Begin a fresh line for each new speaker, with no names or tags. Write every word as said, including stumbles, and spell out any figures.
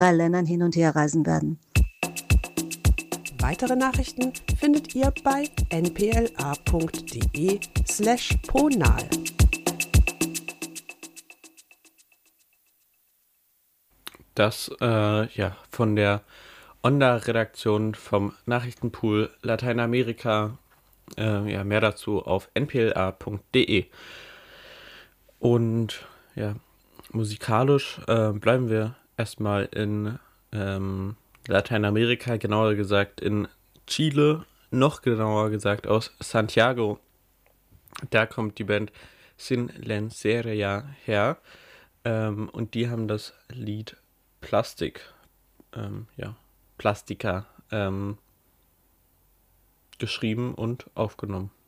Ländern hin und her reisen werden.
Weitere Nachrichten findet ihr bei npla.de slash ponal.
Das äh, ja von der Onda-Redaktion vom Nachrichtenpool Lateinamerika. Äh, ja, mehr dazu auf n p l a punkt d e. Und ja, musikalisch äh, bleiben wir erstmal in ähm, Lateinamerika, genauer gesagt in Chile, noch genauer gesagt aus Santiago. Da kommt die Band Sin Lenceria her ähm, und die haben das Lied Plastik, ähm, ja, Plastika ähm, geschrieben und aufgenommen.